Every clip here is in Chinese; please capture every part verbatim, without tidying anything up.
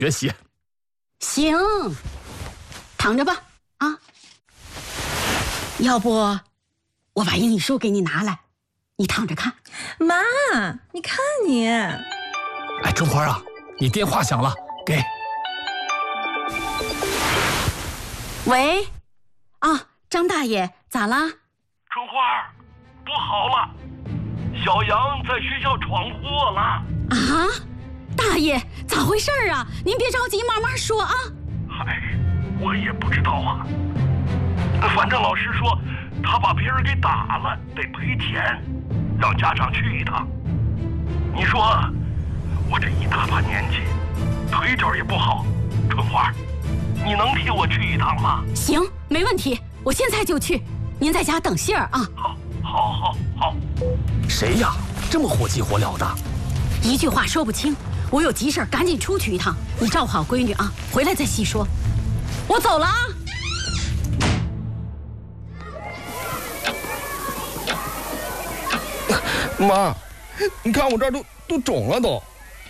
学习。 行，躺着吧啊。要不我把英语书给你拿来，你躺着看。 妈，你看你。 哎，春花啊，你电话响了，给。 喂，啊，张大爷，咋啦？ 春花，不好了，小杨在学校闯祸了。 啊，大爷，咋回事啊？您别着急，慢慢说啊。 嗨，我也不知道啊，反正老师说他把别人给打了，得赔钱，让家长去一趟。你说我这一大把年纪，腿脚也不好，春花，你能替我去一趟吗？ 行，没问题，我现在就去。您在家等信儿啊。 好，好，好，好。 谁呀？这么火急火燎的？ 一句话说不清，我有急事儿，赶紧出去一趟。你照顾好闺女啊，回来再细说。我走了啊。 妈，你看我这儿都都肿了都。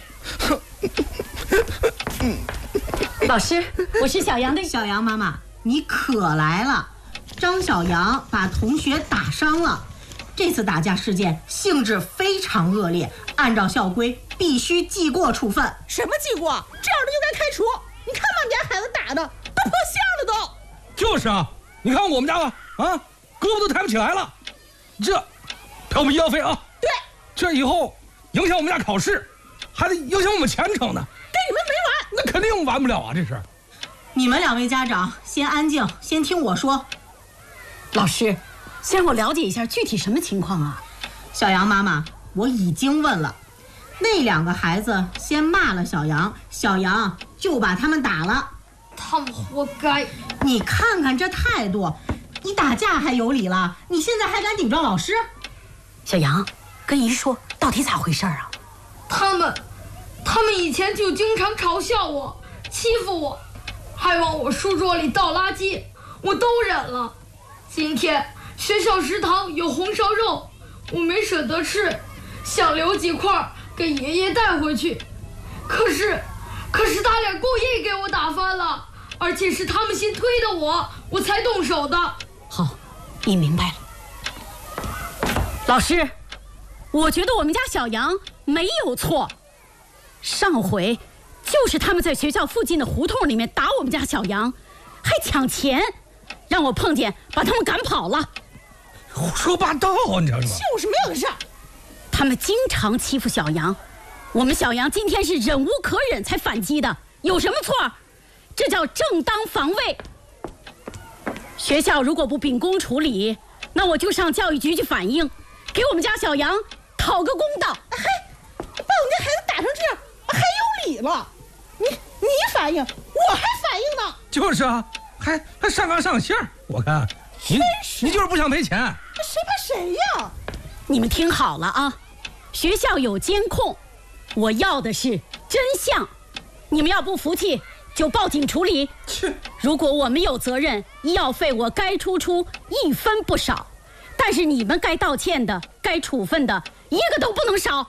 老师，我是小杨的小杨妈妈，你可来了。张小杨把同学打伤了，这次打架事件性质非常恶劣，按照校规必须记过处分。 什么记过？这样的就该开除。你看把你家孩子打的都破相了都。 就是啊，你看我们家吧，啊，胳膊都抬不起来了，这赔我们医药费啊。 对， 这以后影响我们家考试，还得影响我们前程呢。 跟你们没完。 那肯定完不了啊，这是。 你们两位家长先安静，先听我说。 老师，先让我了解一下具体什么情况啊？ 小杨妈妈，我已经问了，那两个孩子先骂了小杨，小杨就把他们打了。 他们活该！ 你看看这态度，你打架还有理了，你现在还敢顶撞老师？ 小杨，跟姨说，到底咋回事啊？ 他们，他们以前就经常嘲笑我，欺负我，还往我书桌里倒垃圾，我都忍了。今天学校食堂有红烧肉，我没舍得吃，想留几块给爷爷带回去。可是，可是他俩故意给我打翻了，而且是他们先推的我，我才动手的。 好，你明白了。老师，我觉得我们家小杨没有错。上回就是他们在学校附近的胡同里面打我们家小杨，还抢钱，让我碰见把他们赶跑了。 胡说八道，你知道吗？ 就是没有个事儿。 他们经常欺负小杨，我们小杨今天是忍无可忍才反击的，有什么错？这叫正当防卫。学校如果不秉公处理，那我就上教育局去反映，给我们家小杨讨个公道。 嘿，把我们家孩子打成这样，还有理了？你你反应，我还反应呢。 就是啊，还还上纲上线，我看你你就是不想赔钱。 谁怕谁呀？ 你们听好了啊，学校有监控，我要的是真相。你们要不服气，就报警处理。如果我们有责任，医药费我该出出一分不少，但是你们该道歉的、该处分的，一个都不能少。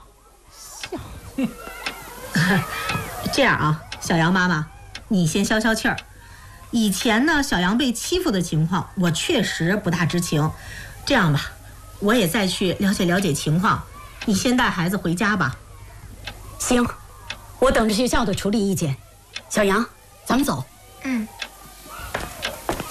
这样啊，小杨妈妈，你先消消气儿。以前呢，小杨被欺负的情况，我确实不大知情。这样吧，我也再去了解了解情况。你先带孩子回家吧。 行，我等着学校的处理意见。小杨，咱们走。 嗯。